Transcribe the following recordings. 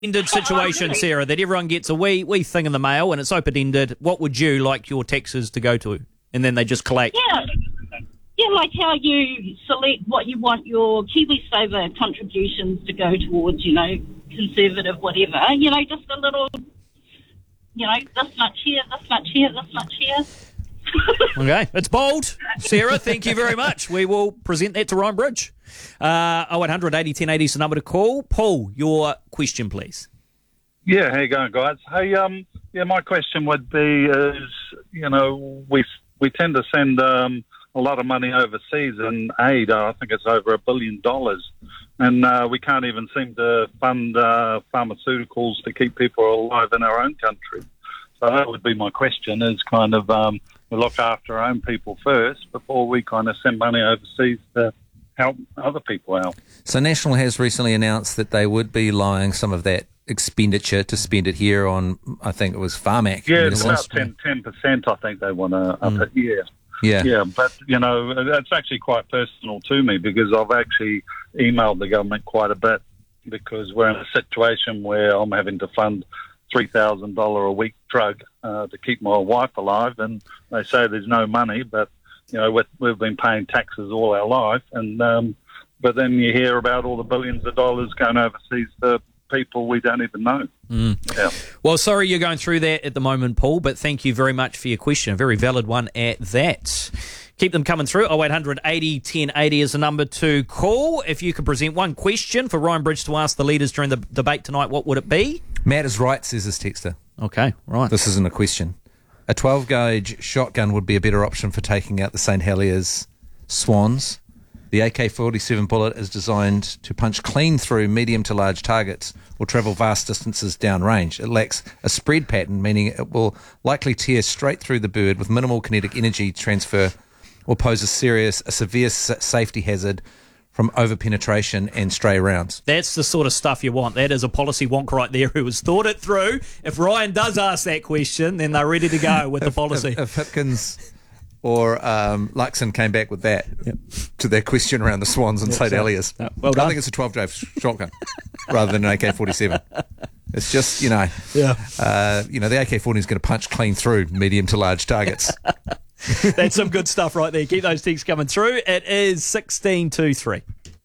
Ended situation, Sarah, that everyone gets a wee thing in the mail and it's open-ended. What would you like your taxes to go to? And then they just collect. Yeah, like how you select what you want your KiwiSaver contributions to go towards, conservative whatever. Just a little, this much here, this much here, this much here. Okay, it's bold. Sarah, thank you very much. We will present that to Ryan Bridge. 0800 80 1080 is the number to call. Paul, your question, please. Yeah, how you going, guys? Hey, my question would be we tend to send a lot of money overseas in aid. I think it's over $1 billion. And we can't even seem to fund pharmaceuticals to keep people alive in our own country. So that would be my question, is kind of we look after our own people first before we kind of send money overseas to help other people out. So National has recently announced that they would be lying some of that expenditure to spend it here on, I think it was Pharmac. Yeah, it's about 10%, I think they want to up it, Yeah, but, it's actually quite personal to me because I've actually emailed the government quite a bit because we're in a situation where I'm having to fund $3,000 a week drug to keep my wife alive, and they say there's no money, but, we've been paying taxes all our life, and but then you hear about all the billions of dollars going overseas to people we don't even know. Yeah. Well, sorry you're going through that at the moment, Paul, but thank you very much for your question. A very valid one at that. Keep them coming through. 0800 80 1080 is the number to call. If you could present one question for Ryan Bridge to ask the leaders during the debate tonight, what would it be? Matt is right, says his texter. Okay, right. This isn't a question. A 12-gauge shotgun would be a better option for taking out the St Heliers Swans. The AK-47 bullet is designed to punch clean through medium to large targets or travel vast distances downrange. It lacks a spread pattern, meaning it will likely tear straight through the bird with minimal kinetic energy transfer or pose a severe safety hazard from over-penetration and stray rounds. That's the sort of stuff you want. That is a policy wonk right there who has thought it through. If Ryan does ask that question, then they're ready to go with the policy. If Hipkins or Luxon came back with that to their question around the Swans and St Heliers. Well done. I think it's a 12-gauge shotgun rather than an AK-47. It's just, the AK-40 is going to punch clean through medium to large targets. That's some good stuff right there. Keep those texts coming through. It is 1623.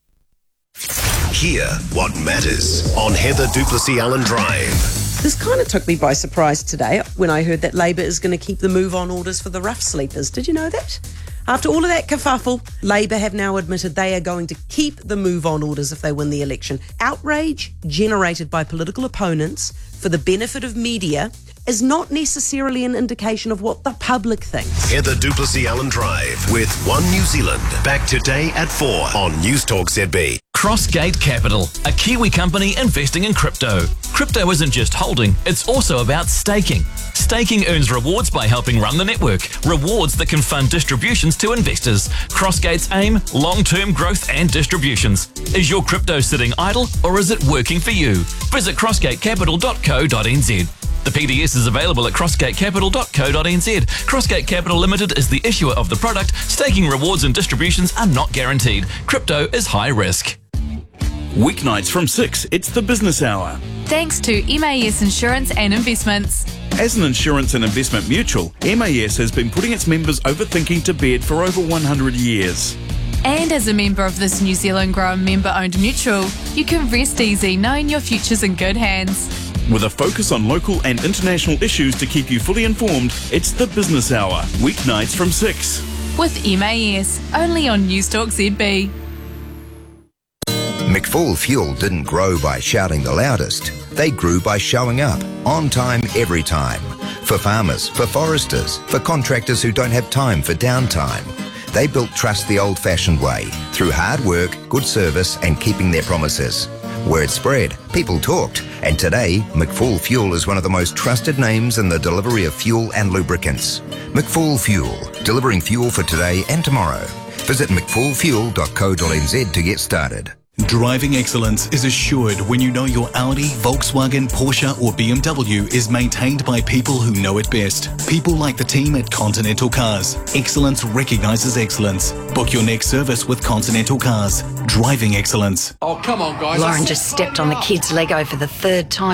Hear what matters on Heather Duplessis Allen Drive. This kind of took me by surprise today when I heard that Labour is going to keep the move-on orders for the rough sleepers. Did you know that? After all of that kerfuffle, Labour have now admitted they are going to keep the move-on orders if they win the election. Outrage generated by political opponents for the benefit of media is not necessarily an indication of what the public thinks. Heather Duplessis Allen Drive with One New Zealand. Back today at 4 on News Talk ZB. Crossgate Capital, a Kiwi company investing in crypto. Crypto isn't just holding, it's also about staking. Staking earns rewards by helping run the network, rewards that can fund distributions to investors. Crossgate's aim, long-term growth and distributions. Is your crypto sitting idle or is it working for you? Visit crossgatecapital.co.nz. The PDS is available at crossgatecapital.co.nz. Crossgate Capital Limited is the issuer of the product. Staking rewards and distributions are not guaranteed. Crypto is high risk. Weeknights from 6, it's the Business Hour. Thanks to MAS Insurance and Investments. As an insurance and investment mutual, MAS has been putting its members over thinking to bed for over 100 years. And as a member of this New Zealand grown member-owned mutual, you can rest easy knowing your future's in good hands. With a focus on local and international issues to keep you fully informed, it's the Business Hour, weeknights from 6. With MAS, only on News Talk ZB. McFall Fuel didn't grow by shouting the loudest. They grew by showing up, on time, every time. For farmers, for foresters, for contractors who don't have time for downtime. They built trust the old-fashioned way, through hard work, good service and keeping their promises. Word spread, people talked, and today, McFall Fuel is one of the most trusted names in the delivery of fuel and lubricants. McFall Fuel, delivering fuel for today and tomorrow. Visit mcfallfuel.co.nz to get started. Driving excellence is assured when you know your Audi, Volkswagen, Porsche or BMW is maintained by people who know it best. People like the team at Continental Cars. Excellence recognises excellence. Book your next service with Continental Cars. Driving excellence. Oh, come on, guys. Lauren just stepped on the kid's Lego for the third time